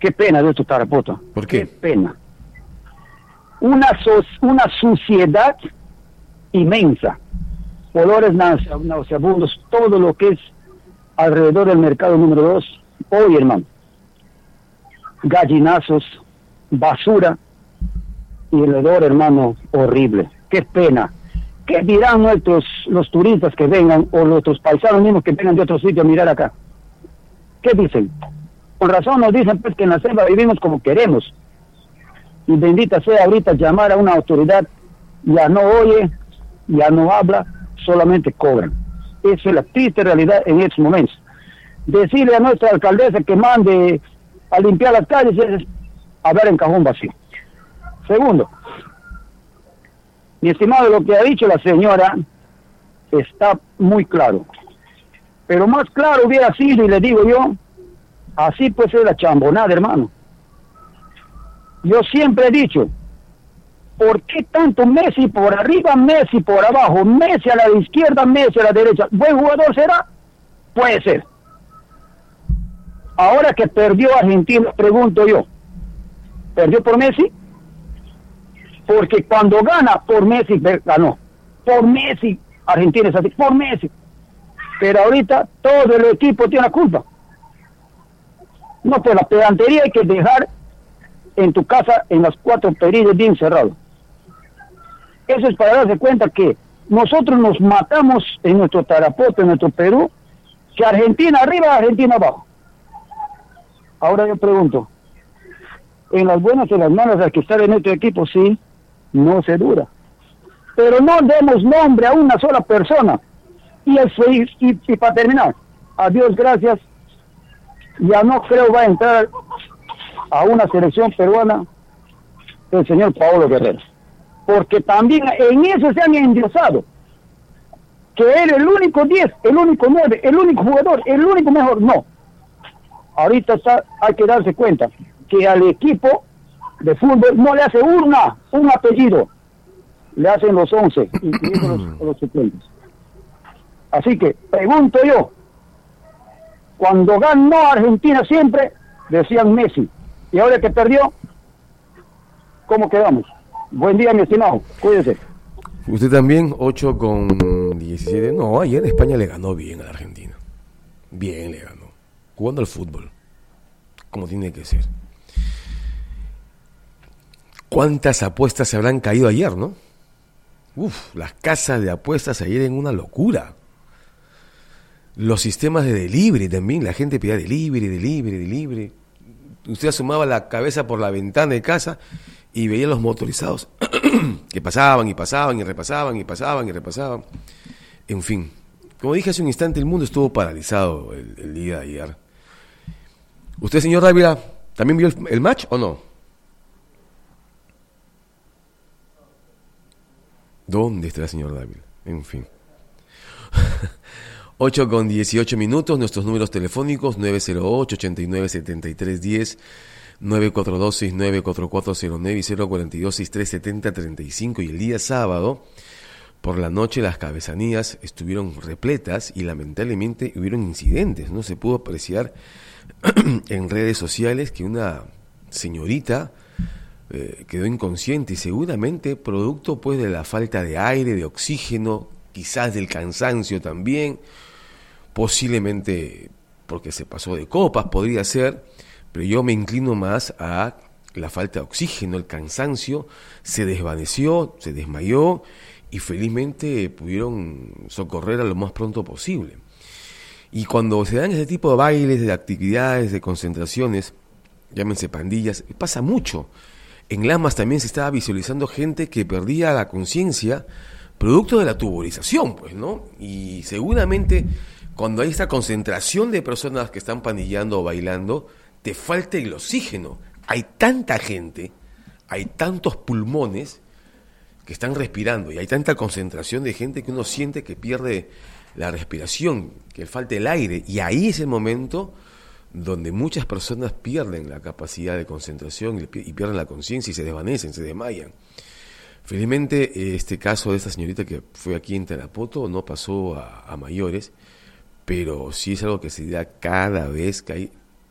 Qué pena de estos tarapotas. ¿Por qué? Qué pena. Una suciedad inmensa. Olores nauseabundos, todo lo que es alrededor del mercado número 2. Hoy, hermano. Gallinazos, basura y el hedor, hermano, horrible. Qué pena. ¿Qué dirán los turistas que vengan o nuestros paisanos mismos que vengan de otro sitio a mirar acá? ¿Qué dicen? Con razón nos dicen pues que en la selva vivimos como queremos. Y bendita sea ahorita llamar a una autoridad, ya no oye, ya no habla, solamente cobran. Esa es la triste realidad en estos momentos. Decirle a nuestra alcaldesa que mande a limpiar las calles es hablar en cajón vacío. Segundo, mi estimado, lo que ha dicho la señora está muy claro. Pero más claro hubiera sido, y le digo yo, así pues es la chambonada, hermano. Yo siempre he dicho, ¿por qué tanto Messi por arriba, Messi por abajo, Messi a la izquierda, Messi a la derecha? ¿Buen jugador será? Puede ser. Ahora que perdió Argentina, pregunto yo, ¿perdió por Messi? Porque cuando gana, por Messi ganó. Por Messi, Argentina es así, por Messi. Pero ahorita todo el equipo tiene la culpa. No, pues la pedantería hay que dejar en tu casa en las 4 perillas bien cerrado. Eso es para darse cuenta que nosotros nos matamos en nuestro Tarapoto, en nuestro Perú, que Argentina arriba, Argentina abajo. Ahora yo pregunto, en las buenas o las malas al que está en nuestro equipo, sí, no se dura. Pero no demos nombre a una sola persona. Y para terminar, a Dios gracias, ya no creo va a entrar a una selección peruana el señor Paolo Guerrero. Porque también en eso se han endiosado. Que él el único 10, el único 9, el único jugador, el único mejor. No. Ahorita hay que darse cuenta que al equipo de fútbol no le hace un apellido. Le hacen los 11, incluyendo los suplentes. Así que, pregunto yo, cuando ganó Argentina siempre, decían Messi. Y ahora que perdió, ¿cómo quedamos? Buen día, mi estimado. Cuídese. Usted también, 8:17. No, ayer España le ganó bien a la Argentina. Bien le ganó. Jugando al fútbol. Como tiene que ser. ¿Cuántas apuestas se habrán caído ayer, no? Las casas de apuestas ayer en una locura. Los sistemas de delivery también. La gente pedía delivery. Usted asomaba la cabeza por la ventana de casa y veía los motorizados que pasaban y repasaban. En fin, como dije hace un instante, el mundo estuvo paralizado el día de ayer. ¿Usted, señor Dávila, también vio el match o no? ¿Dónde está el señor Dávila? En fin. 8:18, nuestros números telefónicos 908-897310, 942-694409 y 042-6370-35. Y el día sábado, por la noche, las cabezanías estuvieron repletas y lamentablemente hubieron incidentes. No se pudo apreciar en redes sociales que una señorita quedó inconsciente y seguramente producto pues de la falta de aire, de oxígeno, quizás del cansancio también, posiblemente porque se pasó de copas, podría ser, pero yo me inclino más a la falta de oxígeno, el cansancio, se desvaneció, se desmayó y felizmente pudieron socorrer a lo más pronto posible. Y cuando se dan ese tipo de bailes, de actividades, de concentraciones, llámense pandillas, pasa mucho. En Lamas también se estaba visualizando gente que perdía la conciencia producto de la tuburización, pues, ¿no? Y seguramente cuando hay esta concentración de personas que están pandillando o bailando, te falta el oxígeno. Hay tanta gente, hay tantos pulmones que están respirando y hay tanta concentración de gente que uno siente que pierde la respiración, que falta el aire, y ahí es el momento donde muchas personas pierden la capacidad de concentración y pierden la conciencia y se desvanecen, se desmayan. Felizmente este caso de esta señorita que fue aquí en Tarapoto no pasó a mayores, pero sí es algo que se da cada vez que hay